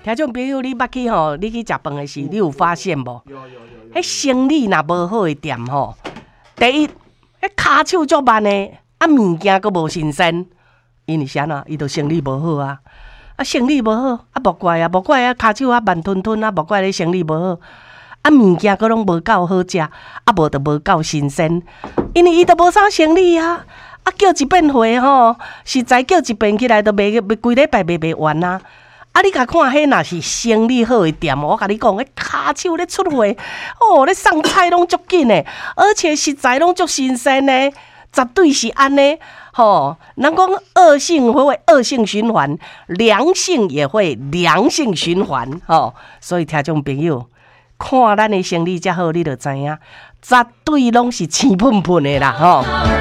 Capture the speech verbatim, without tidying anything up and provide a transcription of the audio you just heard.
听众朋友，你捌去吼，你去食饭的时，你有发现无？ 有有有有。 迄生理若无好的店吼，第一，迄骹手足慢的，啊物件阁无新鲜，因为啥呐？伊就生理无好啊。啊，生理无好，啊无怪啊，无怪啊，骹手啊慢吞吞啊，无怪你生理无好。啊，物件阁拢无够好食，啊无就无够新鲜，因为伊都无啥生理啊。啊，叫一遍货吼，实在叫一遍起来都卖卖规礼拜卖卖完啊。啊，你甲看迄若是生理好的店，我甲你讲，迄骹手咧出货，哦，咧送菜拢足紧的，而且食材拢足新鲜的，绝对是安尼。吼，人讲恶性会恶性循环，良性也会良性循环。吼，所以听众朋友，看咱的生理才好，你就知影，绝对拢是青喷喷的啦。吼。